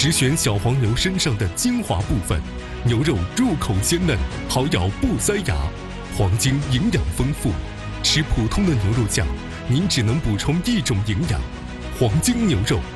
只选小黄牛身上的精华部分，牛肉入口鲜嫩，好咬不塞牙。黄金营养丰富，吃普通的牛肉酱，您只能补充一种营养。黄金牛肉